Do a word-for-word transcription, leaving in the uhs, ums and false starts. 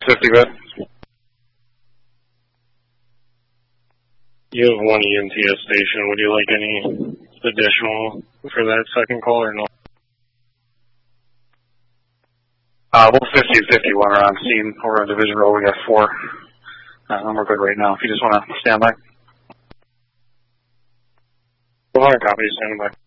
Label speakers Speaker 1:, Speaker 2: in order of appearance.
Speaker 1: fifty bed.
Speaker 2: You have one E M T S station. Would you like any additional for that second call or no?
Speaker 1: Uh, we'll fifty fifty when we're on scene. We're on Division Road. We got four. Uh, we're good right now. If you just want to stand by.
Speaker 2: Well, copy. Stand by.